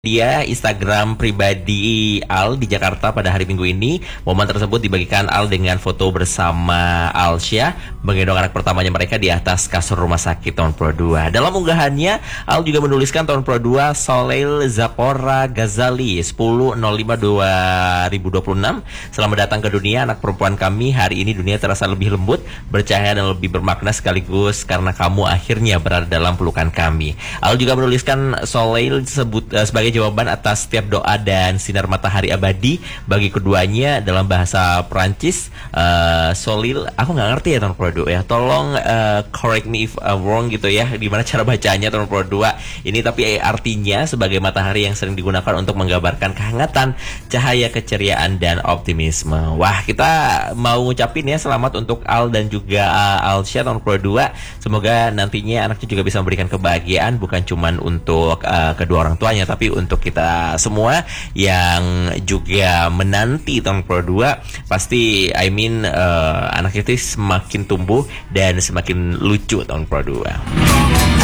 Dia Instagram pribadi Al di Jakarta pada hari Minggu ini. Momen tersebut dibagikan Al dengan foto bersama Alsya menggendong anak pertamanya mereka di atas kasur rumah sakit tahun Pro 2. Dalam unggahannya, Al juga menuliskan tahun Pro 2 Soleil Zapora Ghazali 10.05.2026. Selamat datang ke dunia anak perempuan kami. Hari ini dunia terasa lebih lembut, bercahaya dan lebih bermakna sekaligus karena kamu akhirnya berada dalam pelukan kami. Al juga menuliskan Soleil sebagai jawaban atas setiap doa dan sinar matahari abadi bagi keduanya dalam bahasa Perancis. Solil, aku nggak ngerti ya tahun Pro 2 ya. Tolong correct me if I'm wrong gitu ya. Gimana cara bacanya tahun Pro 2 ini? Tapi artinya sebagai matahari yang sering digunakan untuk menggambarkan kehangatan, cahaya, keceriaan dan optimisme. Wah, kita mau ngucapin ya selamat untuk Al dan juga Alsya tahun Pro 2. Semoga nantinya anaknya juga bisa memberikan kebahagiaan bukan cuman untuk kedua orang tuanya, tapi untuk kita semua yang juga menanti tahun Pro 2. Pasti anak itu semakin tumbuh dan semakin lucu tahun Pro 2.